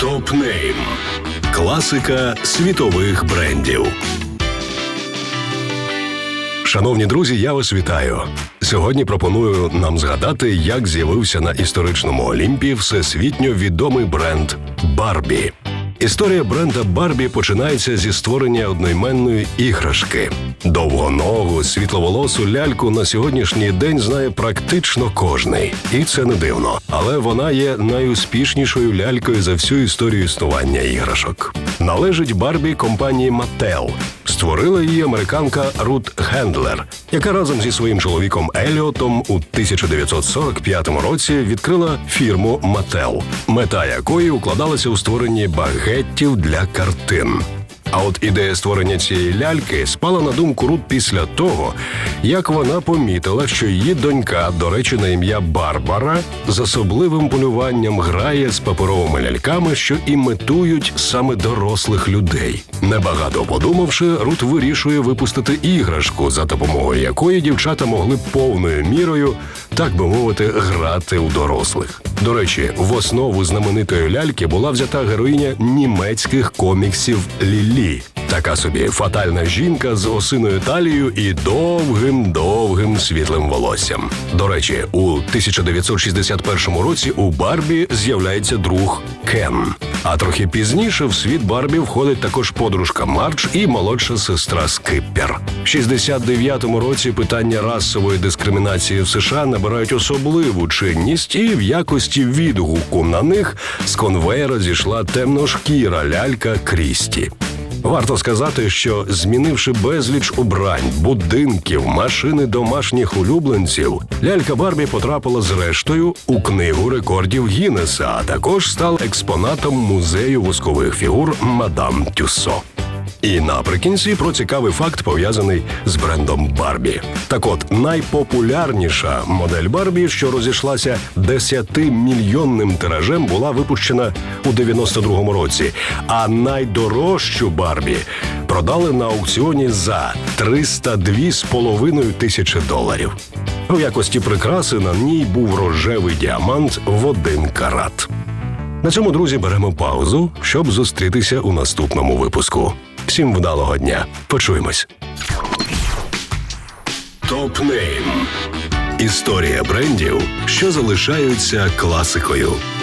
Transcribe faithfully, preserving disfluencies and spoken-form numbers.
Топ-нейм. Класика світових брендів. Шановні друзі, я вас вітаю. Сьогодні пропоную нам згадати, як з'явився на історичному Олімпі всесвітньо відомий бренд «Барбі». Історія бренда «Барбі» починається зі створення одноіменної іграшки. Довгоногу, світловолосу ляльку на сьогоднішній день знає практично кожний. І це не дивно. Але вона є найуспішнішою лялькою за всю історію існування іграшок. Належить «Барбі» компанії Mattel. Створила її американка Рут Хендлер, яка разом зі своїм чоловіком Еліотом у тисяча дев'ятсот сорок п'ятому році відкрила фірму Mattel, мета якої укладалася у створенні багеттів для картин. А от ідея створення цієї ляльки спала на думку Рут після того, як вона помітила, що її донька, до речі, на ім'я Барбара, з особливим полюванням грає з паперовими ляльками, що імітують саме дорослих людей. Небагато подумавши, Рут вирішує випустити іграшку, за допомогою якої дівчата могли повною мірою, так би мовити, грати у дорослих. До речі, в основу знаменитої ляльки була взята героїня німецьких коміксів Лілі. Така собі фатальна жінка з осиною талією і довгим-довгим світлим волоссям. До речі, у тисяча дев'ятсот шістдесят першому році у Барбі з'являється друг Кен. А трохи пізніше в світ Барбі входить також подружка Мардж і молодша сестра Скіппер. В шістдесят дев'ятому році питання расової дискримінації в США набирають особливу чинність, і в якості відгуку на них з конвеєра зійшла темношкіра лялька Крісті. Варто сказати, що, змінивши безліч убрань, будинків, машини домашніх улюбленців, лялька Барбі потрапила зрештою у книгу рекордів Гіннеса, а також стала експонатом музею воскових фігур Мадам Тюссо. І наприкінці про цікавий факт, пов'язаний з брендом Барбі. Так от, найпопулярніша модель Барбі, що розійшлася десятимільйонним тиражем, була випущена у дев'яносто другому році, а найдорожчу Барбі продали на аукціоні за триста два з половиною тисячі доларів. У якості прикраси на ній був рожевий діамант в один карат. На цьому, друзі, беремо паузу, щоб зустрітися у наступному випуску. Всім вдалого дня. Почуємось. Топ-нейм. Історія брендів, що залишаються класикою.